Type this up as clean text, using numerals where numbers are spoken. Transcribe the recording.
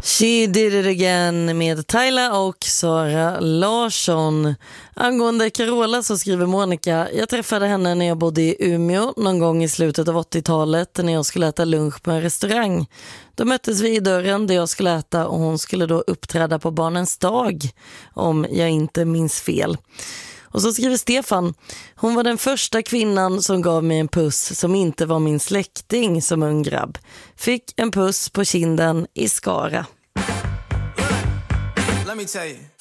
She did it again med Tyla och Sara Larsson. Angående Carola så skriver Monica: jag träffade henne när jag bodde i Umeå någon gång i slutet av 80-talet när jag skulle äta lunch på en restaurang. Då möttes vi i dörren där jag skulle äta och hon skulle då uppträda på Barnens dag, om jag inte minns fel. Och så skriver Stefan: hon var den första kvinnan som gav mig en puss som inte var min släkting som ung grabb. Fick en puss på kinden i Skara. Let me tell you.